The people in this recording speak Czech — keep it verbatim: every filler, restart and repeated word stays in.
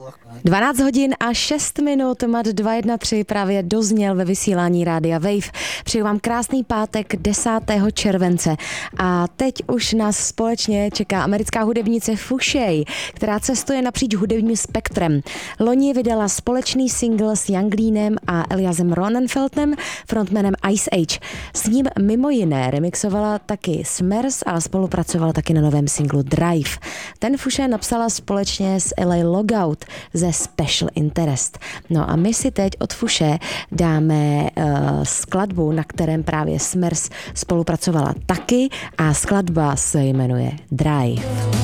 dvanáct hodin a šest minut, Mat dva jedna tři právě dozněl ve vysílání Rádia Wave. Přeju vám krásný pátek desátého července a teď už nás společně čeká americká hudebnice Fushey, která cestuje napříč hudebním spektrem. Loni vydala společný single s Yung Leanem a Eliasem Ronenfeldem, frontmanem Ice Age. S ním mimo jiné remixovala taky Smers a spolupracovala taky na novém singlu Drive. Ten Fushey napsala společně s L A Logout ze Special Interest. No a my si teď od Fushey dáme uh, skladbu, na kterém právě Smers spolupracovala taky a skladba se jmenuje Drive.